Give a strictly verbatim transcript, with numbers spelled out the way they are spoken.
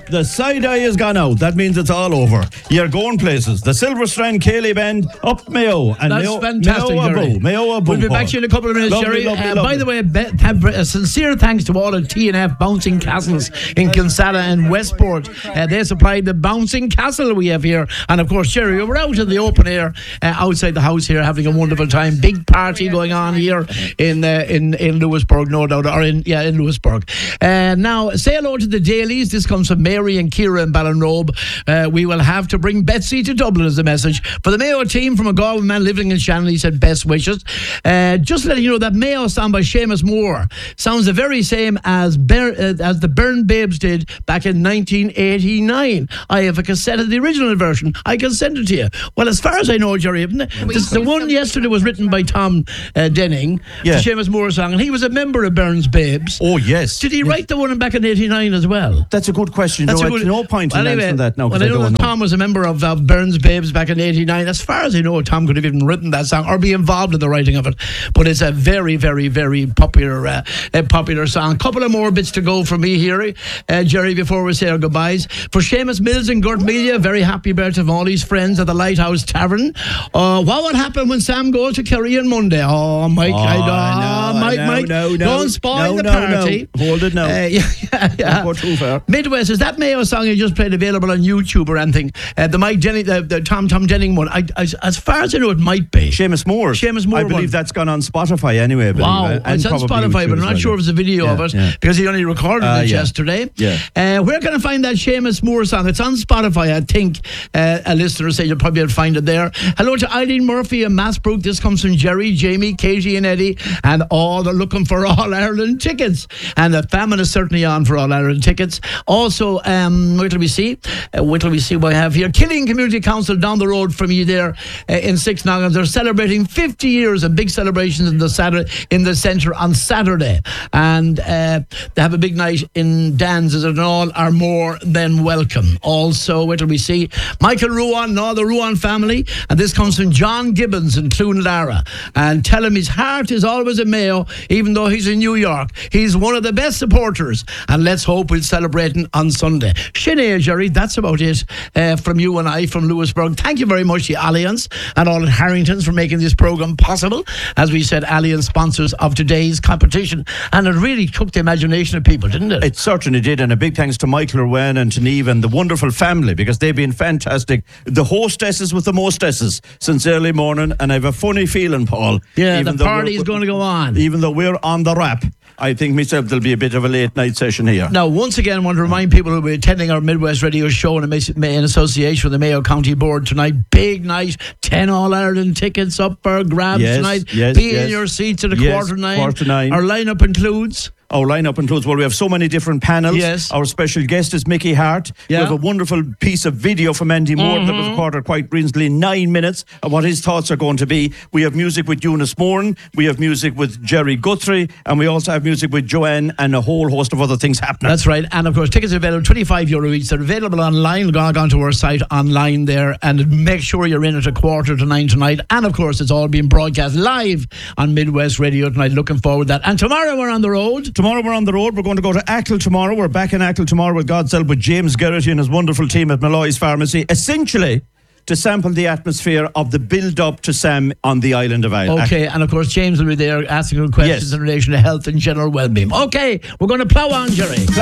The side eye has gone out. That means it's all over. You're going places. The Silver Strand Cayley Band up Mayo. And That's Mayo, fantastic, Mayo Jerry. Abu, Mayo Abu, We'll be back Paul. to you in a couple of minutes, Lovely, Jerry. lovely, uh, lovely. By the way, be- have a sincere thanks to all of T and F Bouncing Castles in Kinsella and Westport. Uh, they supplied the bouncing castle we have here. And of course, Jerry, we're out in the open air uh, outside the house here having a wonderful time. Big party going on here in uh, in, in Lewisburg, no doubt. Or in, yeah, in Lewisburg. Uh, now, say hello to the Dailies. This comes from Mary and Ciara in Ballinrobe. Uh, we will have to bring Betsy to Dublin as the message. For the Mayo team from a Galway man living in Shannon, he said best wishes. Uh, just letting you know that Mayo song by Seamus Moore sounds the very same as Ber- uh, as the Burn Babes did back in nineteen eighty-nine. I have a cassette of the original version. I can send it to you. Well, as far as I know, Jerry, this, the one yesterday was written by Tom uh, Denning, Yeah. the Seamus Moore song, and he was a member of Burns Babes. Oh, yes. Did he write the one back in eighty-nine as well? That's a good question. That's no, a good- no point in Well, anyway, answering that now, well, because I I know don't that know. Tom was a member of, of Burns Babes back in eighty-nine. As far as I know, Tom could have even written that song or be involved in the writing of it. But it's a very, very, very popular uh, a popular song. A couple of more bits to go for me here, uh, Jerry, before we say our goodbyes. For Seamus Mills and Gert Melia, very happy birthday from all his friends at the Lighthouse Tavern. Uh, what would happen when Sam goes to Kerry on Monday? Oh, Mike, Oh, I don't, no, Mike, no, Mike, no, no. don't spoil No, the no, party. no. Hold it now. Uh, yeah, yeah, yeah. Don't go too far. Midwest, is that Mayo song you just played available on YouTube or anything? Uh, the Mike Denning, the, the Tom Tom Denning one. I, I, as far as I know, it might be. Seamus Moore. Seamus Moore I believe one. that's gone on Spotify anyway. I believe, Wow, uh, and it's on probably Spotify, YouTube but I'm as not well. sure if it's a video Yeah, of it yeah. because he only recorded Uh, it yeah. yesterday. Yeah. Uh, where can I find that Seamus Moore song? It's on Spotify, I think. Uh, a listener said you'll probably find it there. Hello to Eileen Murphy and Massbrook. This comes from Jerry, Jamie, Katie, and Eddie, and all they're looking for All Ireland tickets. And the famine is certainly on for All Ireland tickets. Also, um, wait till we see. Uh, wait till we see what I have here. Killing Community Council down the road from you there uh, in Six Noggins. They're celebrating fifty years of big celebrations in the Saturday in the centre on Saturday, and uh, they have a big night in Dan's, and all are more than welcome. Also, wait till we see Michael Ruan and all the Ruan family, and this comes from John Gibbons in Cloonalara, and tell him his heart is always in Mayo, even though he's in New York. He's one of the best supporters, and let's hope we'll celebrate on Sunday. Sinead, Jerry, that's about it uh, from you and I from Lewisburg. Thank you very much, the Alliance and all at Harrington's, for making this programme possible. As we said, Alliance sponsors of today's competition, and it really took the imagination of people, didn't it? It certainly did, and a big thanks to Michael Irwin and to Niamh and the wonderful family, because they've been fantastic. The hostesses with the mostesses since early morning, and I have a funny feeling, Paul. Yeah, even the though party we're- is going to go on. Even though we're on the wrap, I think myself there'll be a bit of a late night session here. Now, once again, I want to remind people who will be attending our Midwest Radio Show in, in association with the Mayo County Board tonight. Big night, ten All Ireland tickets up for grabs Yes, tonight. yes, Be yes. in your seats at a Yes, quarter nine. quarter nine. Our lineup includes... Our lineup includes, well, we have so many different panels. Yes. Our special guest is Mickey Hart. Yeah. We have a wonderful piece of video from Andy Moore Mm-hmm. that was recorded quite recently, nine minutes, of what his thoughts are going to be. We have music with Eunice Moran. We have music with Jerry Guthrie. And we also have music with Joanne and a whole host of other things happening. That's right. And of course, tickets are available, twenty-five euro each. They're available online. Log on to our site online there and make sure you're in at a quarter to nine tonight. And of course, it's all being broadcast live on Midwest Radio tonight. Looking forward to that. And tomorrow we're on the road. Tomorrow we're on the road. We're going to go to Achill tomorrow. We're back in Achill tomorrow with God's help with James Gerrity and his wonderful team at Malloy's Pharmacy, essentially to sample the atmosphere of the build-up to Sam on the island of Ireland. Okay, and of course, James will be there asking questions Yes. in relation to health and general well-being. Okay, we're going to plough on, Jerry.